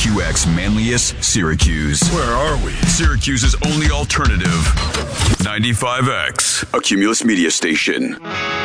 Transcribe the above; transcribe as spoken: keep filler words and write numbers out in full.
Q X Manlius, Syracuse. Where are we? Syracuse's only alternative. ninety-five X, a Cumulus media station.